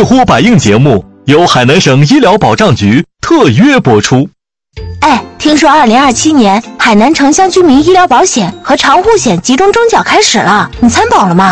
一呼百应节目由海南省医疗保障局特约播出。 哎，听说2027年海南城乡居民医疗保险和长护险集中征缴开始了，你参保了吗？